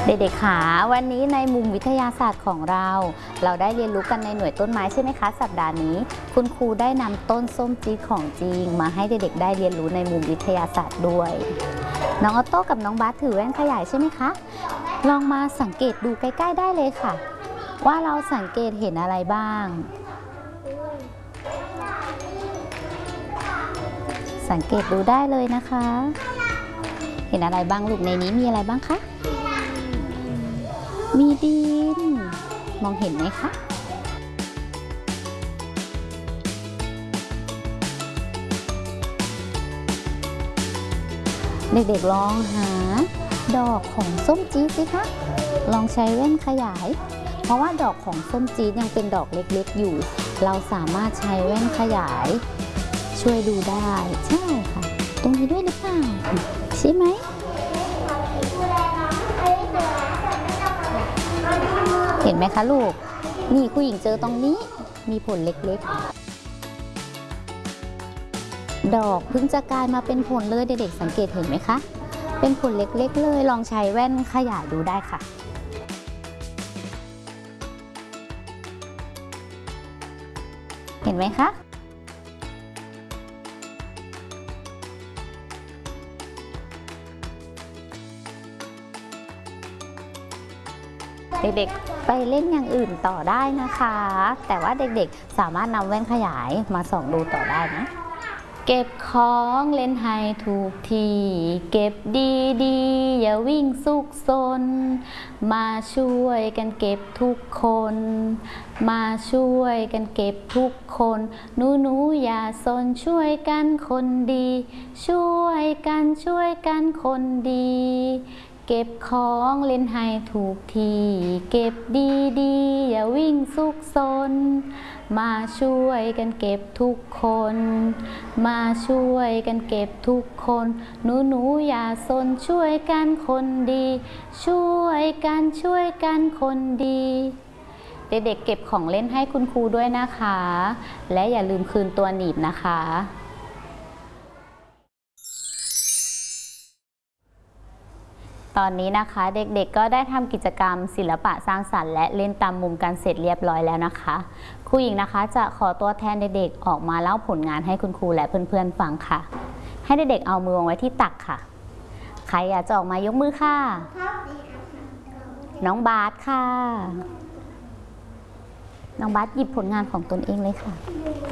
เด็กๆค่ะวันนี้ในมุมวิทยาศาสตร์ของเราได้เรียนรู้กันในหน่วยต้นไม้ใช่ไหมคะสัปดาห์นี้คุณครูได้นำต้นส้มจี๊ดของจริงมาให้เด็กๆได้เรียนรู้ในมุมวิทยาศาสตร์ด้วยน้องออโต้กับน้องบาสถือแว่นขยายใช่ไหมคะลองมาสังเกตดูใกล้ๆได้เลยค่ะว่าเราสังเกตเห็นอะไรบ้างสังเกตดูได้เลยนะคะเห็นอะไรบ้างลูกในนี้มีอะไรบ้างคะมีดินมองเห็นไหมคะเด็กๆลองหาดอกของส้มจี๊ดสิคะลองใช้แว่นขยายเพราะว่าดอกของส้มจี๊ดยังเป็นดอกเล็กๆอยู่เราสามารถใช้แว่นขยายช่วยดูได้ใช่ค่ะตรงนี้ด้วยหรือเปล่าใช่ไหมเห็นไหมคะลูกนี่ผู้หญิงเจอตรงนี้มีผลเล็กๆดอกเพิ่งจะกลายมาเป็นผลเลยเด็กๆสังเกตเห็นไหมคะเป็นผลเล็กๆเลยลองใช้แว่นขยายดูได้ค่ะเห็นไหมคะเด็กๆไปเล่นอย่างอื่นต่อได้นะคะแต่ว่าเด็กๆสามารถนำแว่นขยายมาส่องดูต่อได้นะเก็บของเล่นให้ถูกที่เก็บดีๆอย่าวิ่งซุกซนมาช่วยกันเก็บทุกคนมาช่วยกันเก็บทุกคนหนูอย่าซนช่วยกันคนดีช่วยกันคนดีเก็บของเล่นให้ถูกที่เก็บดีๆอย่าวิ่งซุกซนมาช่วยกันเก็บทุกคนมาช่วยกันเก็บทุกคนหนูอย่าซนช่วยกันคนดีช่วยกันคนดีเด็กๆเก็บของเล่นให้คุณครูด้วยนะคะและอย่าลืมคืนตัวหนีบนะคะตอนนี้นะคะเด็กๆก็ได้ทำกิจกรรมศิลปะสร้างสรรค์และเล่นตามมุมกันเสร็จเรียบร้อยแล้วนะคะครูหญิงนะคะจะขอตัวแทนเด็กๆออกมาเล่าผลงานให้คุณครูและเพื่อนๆฟังค่ะให้เด็กๆเอามือวางไว้ที่ตักค่ะใครอยากจะออกมายกมือค่ะน้องบาสค่ะน้องบาสหยิบผลงานของตนเองเลยค่ะ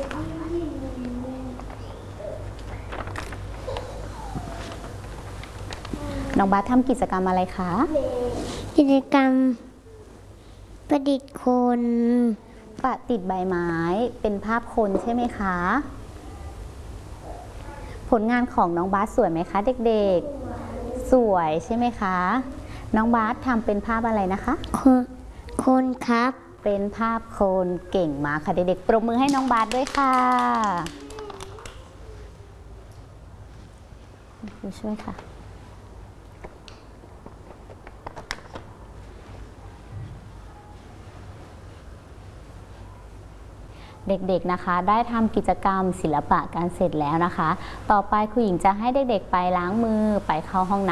น้องบาสทำกิจกรรมอะไรคะกิจกรรมประดิษฐ์คนประดิษฐ์ใบไม้เป็นภาพคนใช่ไหมคะผลงานของน้องบาสสวยไหมคะเด็กๆสวยใช่ไหมคะน้องบาสทำเป็นภาพอะไรนะคะคนครับเป็นภาพคนเก่งมากค่ะเด็กๆปรบมือให้น้องบาสด้วยค่ะช่วยค่ะเด็กๆนะคะได้ทำกิจกรรมศิลปะการเสร็จแล้วนะคะต่อไปครูหญิงจะให้เด็กๆไปล้างมือไปเข้าห้องน้ำ